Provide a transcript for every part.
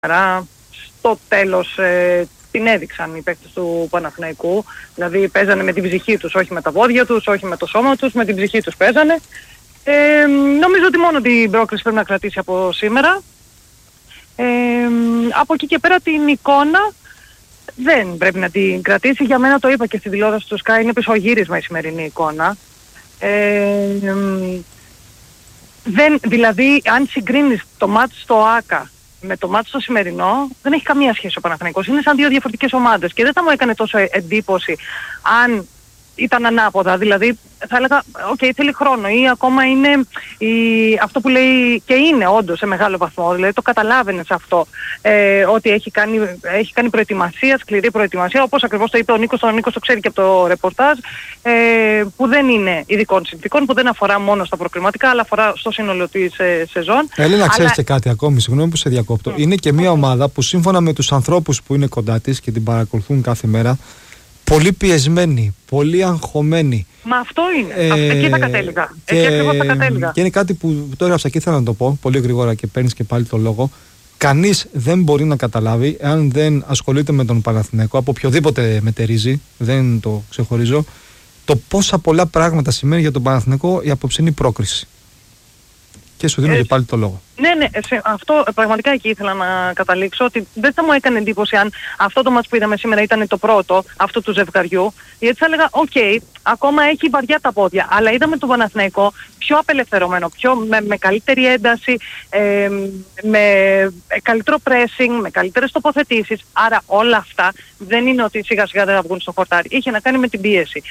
Στο τέλος την έδειξαν οι παίκτες του Παναθηναϊκού. Δηλαδή παίζανε με την ψυχή τους, όχι με τα πόδια τους, όχι με το σώμα τους, με την ψυχή τους παίζανε. Νομίζω ότι μόνο την πρόκριση πρέπει να κρατήσει από σήμερα. Από εκεί και πέρα την εικόνα δεν πρέπει να την κρατήσει. Για μένα, το είπα και στη τηλεόραση του Sky, είναι πισωγύρισμα η σημερινή εικόνα. Δηλαδή αν συγκρίνεις το μάτς στο ΆΚΑ με το μάτς στο σημερινό, δεν έχει καμία σχέση ο Παναθηναϊκός. Είναι σαν δύο διαφορετικές ομάδες και δεν θα μου έκανε τόσο εντύπωση αν ήταν ανάποδα. Δηλαδή θα έλεγα, θέλει χρόνο ή ακόμα είναι αυτό που λέει, και είναι όντως σε μεγάλο βαθμό, δηλαδή το καταλάβαινες αυτό, ότι έχει κάνει προετοιμασία, σκληρή προετοιμασία, όπως ακριβώς το είπε ο Νίκος το ξέρει και από το ρεπορτάζ, που δεν είναι ειδικών συνθηκών, που δεν αφορά μόνο στα προκριματικά, αλλά αφορά στο σύνολο της σεζόν. Έλενα, ξέρεις και κάτι ακόμη, συγγνώμη που σε διακόπτω. Είναι και μια ομάδα που σύμφωνα με τους ανθρώπους που είναι κοντά της και την παρακολουθούν κάθε μέρα, πολύ πιεσμένη, πολύ αγχωμένη. Μα αυτό είναι. Εκεί θα κατέληγα. Εκεί ακριβώς θα κατέληγα. Και είναι κάτι που το έγραψα και ήθελα να το πω πολύ γρήγορα και παίρνεις και πάλι το λόγο. Κανείς δεν μπορεί να καταλάβει, εάν δεν ασχολείται με τον Παναθηναϊκό, από οποιοδήποτε μετερίζει, δεν το ξεχωρίζω, το πόσα πολλά πράγματα σημαίνει για τον Παναθηναϊκό η απόψινή πρόκριση. Και σου δίνω και πάλι το λόγο. Ναι, αυτό πραγματικά εκεί ήθελα να καταλήξω, ότι δεν θα μου έκανε εντύπωση αν αυτό το μάτς που είδαμε σήμερα ήταν το πρώτο αυτού του ζευγαριού, γιατί θα έλεγα, ακόμα έχει βαριά τα πόδια, αλλά είδαμε τον Παναθηναϊκό πιο απελευθερωμένο, με καλύτερη ένταση, με καλύτερο pressing, με καλύτερες τοποθετήσεις, άρα όλα αυτά δεν είναι ότι σιγά σιγά δεν θα βγουν στο χορτάρι, είχε να κάνει με την πίεση.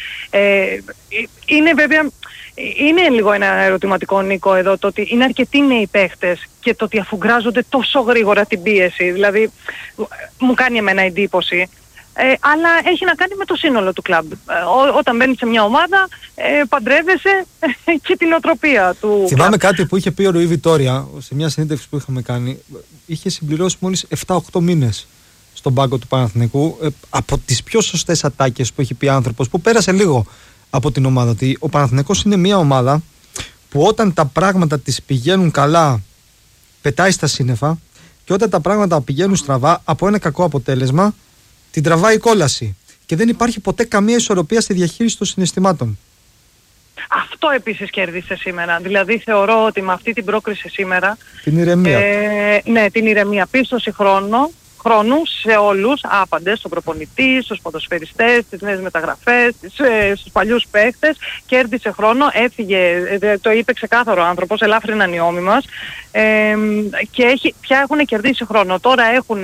Είναι βέβαια... Είναι λίγο ένα ερωτηματικό, Νίκο, εδώ, το ότι είναι αρκετοί νέοι παίχτες και το ότι αφουγκράζονται τόσο γρήγορα την πίεση. Δηλαδή, μου κάνει εμένα εντύπωση. Αλλά έχει να κάνει με το σύνολο του κλαμπ. Όταν μπαίνεις σε μια ομάδα, παντρεύεσαι και την οτροπία του. Θυμάμαι κάτι που είχε πει ο Ρουί Βιτόρια σε μια συνέντευξη που είχαμε κάνει. Είχε συμπληρώσει μόλις 7-8 μήνες στον πάγκο του Παναθηναϊκού. Από τις πιο σωστές ατάκες που έχει πει άνθρωπος, που πέρασε λίγο από την ομάδα, ότι ο Παναθηναϊκός είναι μια ομάδα που όταν τα πράγματα της πηγαίνουν καλά πετάει στα σύννεφα και όταν τα πράγματα πηγαίνουν στραβά από ένα κακό αποτέλεσμα την τραβάει η κόλαση και δεν υπάρχει ποτέ καμία ισορροπία στη διαχείριση των συναισθημάτων. Αυτό επίσης κέρδισε σήμερα. Δηλαδή θεωρώ ότι με αυτή την πρόκριση σήμερα την ηρεμία. Την ηρεμία, πίστοση χρόνου σε όλους, άπαντες, στον προπονητή, στους ποδοσφαιριστές, στις νέες μεταγραφές, στους παλιούς παίκτες, κέρδισε χρόνο, έφυγε, το είπε ξεκάθαρο ο άνθρωπος, ελάφρυναν οι ώμοι μας, και πια έχουν κερδίσει χρόνο. Τώρα έχουν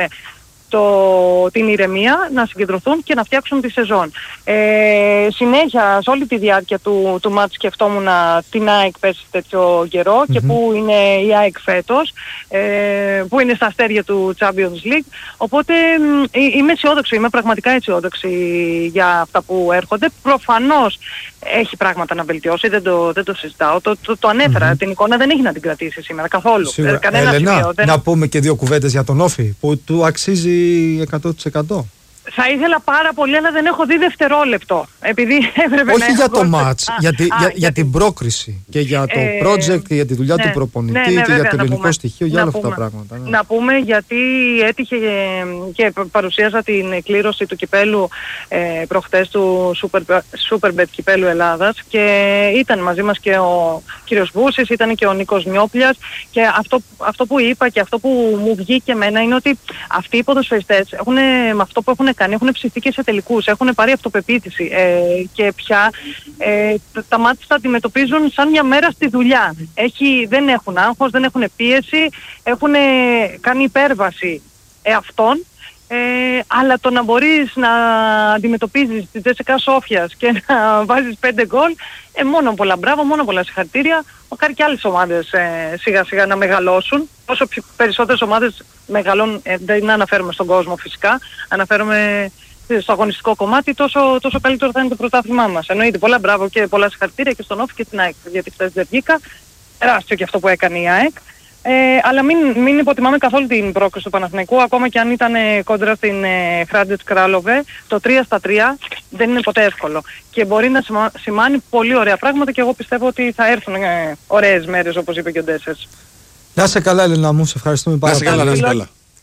την ηρεμία να συγκεντρωθούν και να φτιάξουν τη σεζόν. Συνέχεια, σε όλη τη διάρκεια του μάτς σκεφτόμουν την ΑΕΚ πέσει τέτοιο καιρό και πού είναι η ΑΕΚ φέτος, που είναι στα αστέρια του Champions League. Οπότε είμαι αισιόδοξη, είμαι πραγματικά αισιόδοξη για αυτά που έρχονται. Προφανώς έχει πράγματα να βελτιώσει, δεν το συζητάω. Το ανέφερα, την εικόνα δεν έχει να την κρατήσει σήμερα καθόλου. Έλενα, να πούμε και δύο κουβέντες για τον Όφη που του αξίζει 100%. Θα ήθελα πάρα πολύ, αλλά δεν έχω δει δευτερόλεπτο. Επειδή έπρεπε όχι για το μάτς, για την πρόκριση και για το project και για τη δουλειά του προπονητή και βέβαια, για το ελληνικό στοιχείο, για όλα αυτά τα πράγματα. Να πούμε, γιατί έτυχε και παρουσίασα την κλήρωση του κυπέλου προχτές του Superbet κυπέλου Ελλάδας και ήταν μαζί μας και ο κύριος Βούσης, ήταν και ο Νίκος Νιόπλιας και αυτό που είπα και αυτό που μου βγήκε εμένα είναι ότι αυτοί οι ποδοσφαιριστές με αυτό που έχουν κάνει, έχουν ψηφίσει και σε τελικούς, έχουν πάρει αυτοπεποίθηση και πια τα μάτια τα αντιμετωπίζουν σαν μια μέρα στη δουλειά. Δεν έχουν άγχος, δεν έχουν πίεση, έχουν κάνει υπέρβαση εαυτών, αλλά το να μπορείς να αντιμετωπίζεις τη Τζέσικα Σόφιας και να βάζεις 5 γκολ, μόνο πολλά μπράβο, μόνο πολλά συγχαρητήρια. Μακάρι και άλλες ομάδες σιγά σιγά να μεγαλώσουν. Όσο περισσότερες ομάδες μεγαλώνουν, δεν αναφέρομαι στον κόσμο φυσικά, αναφέρομαι στο αγωνιστικό κομμάτι, τόσο καλύτερο θα είναι το πρωτάθλημά μας. Εννοείται, πολλά μπράβο και πολλά συγχαρητήρια και στον Όφη και στην ΑΕΚ, γιατί χθες δεν βγήκα. Τεράστιο και αυτό που έκανε η ΑΕΚ. Αλλά μην υποτιμάμε καθόλου την πρόκριση του Παναθηναϊκού, ακόμα και αν ήταν κόντρα στην Χράντετς Κράλοβε, το 3-3 δεν είναι ποτέ εύκολο. Και μπορεί να σημάνει πολύ ωραία πράγματα και εγώ πιστεύω ότι θα έρθουν ωραίες μέρες, όπως είπε και ο Ντέσσερς. Να είσαι καλά, Έλενα μου, σε ευχαριστούμε πάρα πολύ. Να είσαι καλά.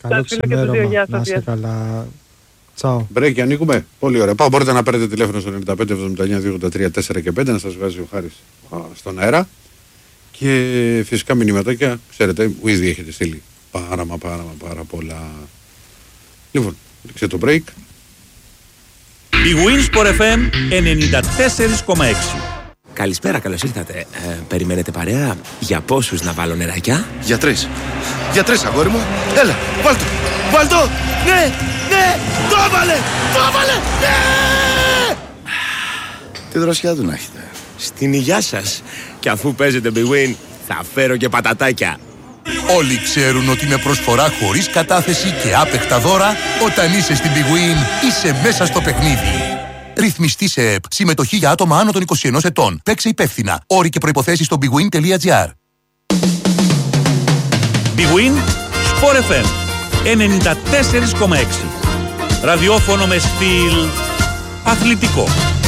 Καλό ξημέρωμα. Να είστε καλά. Τσάου. Break, ανοίγουμε. Πολύ ωραία. Μπορείτε να παίρνετε τηλέφωνο στο 95 79 283 4 και 5 να σας βγάζει ο Χάρης στον αέρα. Και φυσικά μηνυματάκια, ξέρετε, που ήδη έχετε στείλει πάρα πολλά. Λοιπόν, ρίξε το break. Η Winsport FM 94,6. Καλησπέρα, καλώς ήρθατε. Περιμένετε παρέα? Για πόσους να βάλω νεράκια? Για τρεις. Για τρεις, αγόρι μου. Έλα, βάλ' το. Ναι, το έβαλε, ναι. Τι δροσιά του να έχετε. Στην υγειά σας. Και αφού παίζετε Big Win, θα φέρω και πατατάκια. Όλοι ξέρουν ότι με προσφορά χωρίς κατάθεση και άπεχτα δώρα, όταν είσαι στην Big Win, είσαι μέσα στο παιχνίδι. Ρυθμιστή σε ΕΠ. Συμμετοχή για άτομα άνω των 21 ετών. Παίξε υπεύθυνα. Όροι και προϋποθέσεις στο bigwin.gr. Big Win Sport FM 94,6. Ραδιόφωνο με στυλ αθλητικό.